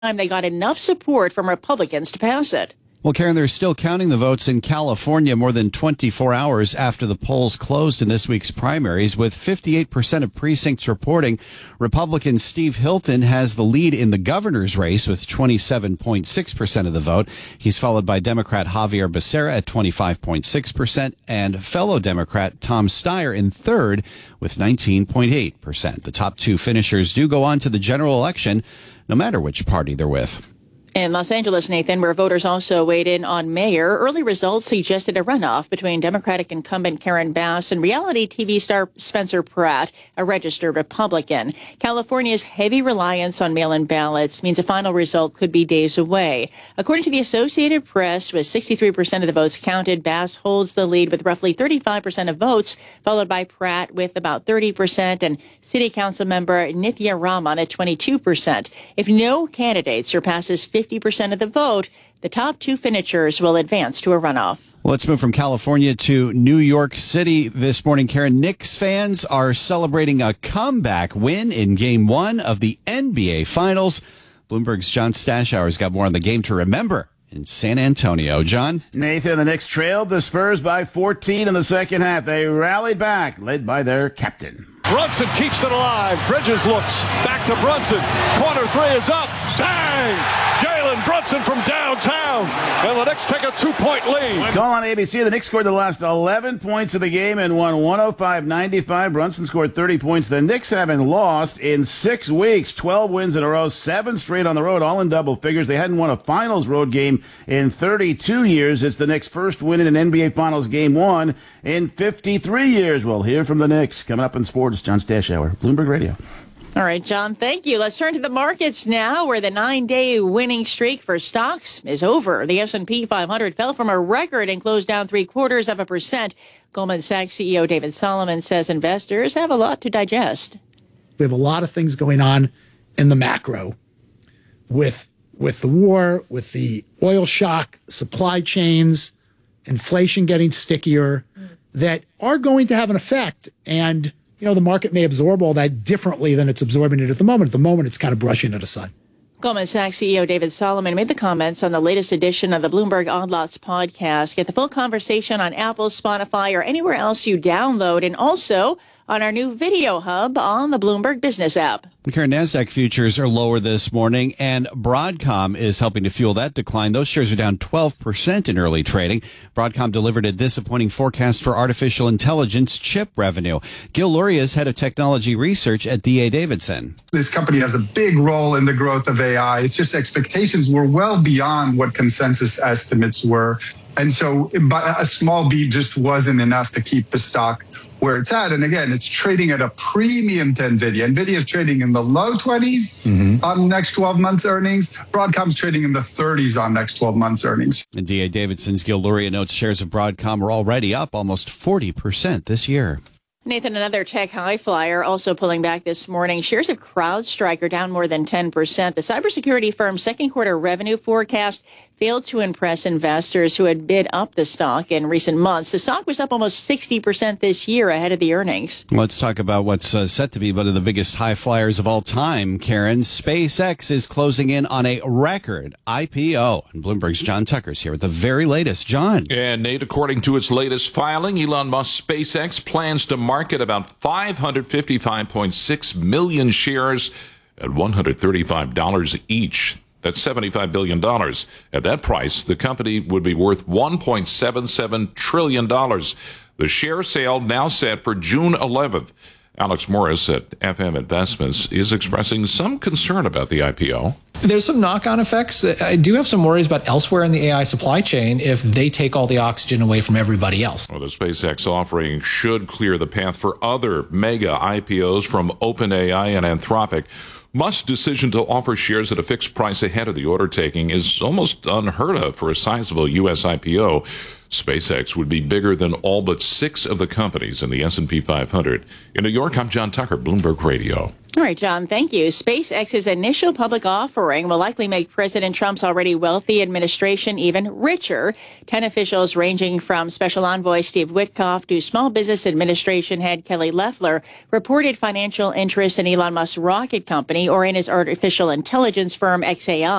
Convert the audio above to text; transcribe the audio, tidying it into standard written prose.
time they got enough support from Republicans to pass it. Well, Karen, they're still counting the votes in California more than 24 hours after the polls closed in this week's primaries, with 58% of precincts reporting Republican Steve Hilton has the lead in the governor's race with 27.6% of the vote. He's followed by Democrat Javier Becerra at 25.6% and fellow Democrat Tom Steyer in third with 19.8%. The top two finishers do go on to the general election, no matter which party they're with. In Los Angeles, Nathan, where voters also weighed in on mayor, early results suggested a runoff between Democratic incumbent Karen Bass and reality TV star Spencer Pratt, a registered Republican. California's heavy reliance on mail-in ballots means a final result could be days away. According to the Associated Press, with 63% of the votes counted, Bass holds the lead with roughly 35% of votes, followed by Pratt with about 30% and City Council member Nithya Raman at 22%. If no candidate surpasses 50% of the vote, the top two finishers will advance to a runoff. Let's move from California to New York City this morning. Karen, Knicks fans are celebrating a comeback win in Game 1 of the NBA Finals. Bloomberg's John Stashower's got more on the game to remember in San Antonio. John? Nathan, the Knicks trailed the Spurs by 14 in the second half. They rallied back, led by their captain. Brunson keeps it alive. Bridges looks back to Brunson. Corner three is up. Bang! Jalen Brunson from downtown. And the Knicks take a 2-point lead. Call on ABC. The Knicks scored the last 11 points of the game and won 105-95. Brunson scored 30 points. The Knicks haven't lost in 6 weeks. 12 wins in a row, 7 straight on the road, all in double figures. They hadn't won a finals road game in 32 years. It's the Knicks' first win in an NBA Finals Game 1 in 53 years. We'll hear from the Knicks coming up in sports. John Stashower, Bloomberg Radio. All right, John, thank you. Let's turn to the markets now, where the 9-day winning streak for stocks is over. The S&P 500 fell from a record and closed down 0.75%. Goldman Sachs CEO David Solomon says investors have a lot to digest. We have a lot of things going on in the macro with the war, with the oil shock, supply chains, inflation getting stickier, that are going to have an effect. And the market may absorb all that differently than it's absorbing it at the moment. At the moment, it's kind of brushing it aside. Goldman Sachs CEO David Solomon made the comments on the latest edition of the Bloomberg Odd Lots podcast. Get the full conversation on Apple, Spotify, or anywhere else you download, and also on our new video hub on the Bloomberg Business app. Karen, NASDAQ futures are lower this morning, and Broadcom is helping to fuel that decline. Those shares are down 12% in early trading. Broadcom delivered a disappointing forecast for artificial intelligence chip revenue. Gil Luria is head of technology research at D.A. Davidson. This company has a big role in the growth of AI. It's just expectations were well beyond what consensus estimates were. And so a small beat just wasn't enough to keep the stock where it's at. And again, it's trading at a premium to NVIDIA. NVIDIA is trading in the low 20s on next 12 months earnings. Broadcom's trading in the 30s on next 12 months earnings. And D.A. Davidson's Gil Luria notes shares of Broadcom are already up almost 40% this year. Nathan, another tech high flyer also pulling back this morning. Shares of CrowdStrike are down more than 10%. The cybersecurity firm's second quarter revenue forecast failed to impress investors who had bid up the stock in recent months. The stock was up almost 60% this year ahead of the earnings. Let's talk about what's set to be one of the biggest high flyers of all time, Karen. SpaceX is closing in on a record IPO. And Bloomberg's John Tucker's here with the very latest. John. And Nate, according to its latest filing, Elon Musk's SpaceX plans to market about 555.6 million shares at $135 each. That's $75 billion. At that price, the company would be worth $1.77 trillion. The share sale now set for June 11th. Alex Morris at FM Investments is expressing some concern about the IPO. There's some knock-on effects. I do have some worries about elsewhere in the AI supply chain if they take all the oxygen away from everybody else. Well, the SpaceX offering should clear the path for other mega IPOs from OpenAI and Anthropic. Musk's decision to offer shares at a fixed price ahead of the order taking is almost unheard of for a sizable U.S. IPO. SpaceX would be bigger than all but 6 of the companies in the S&P 500. In New York, I'm John Tucker, Bloomberg Radio. All right, John, thank you. SpaceX's initial public offering will likely make President Trump's already wealthy administration even richer. 10 officials ranging from Special Envoy Steve Witkoff to Small Business Administration head Kelly Loeffler reported financial interest in Elon Musk's rocket company or in his artificial intelligence firm XAI.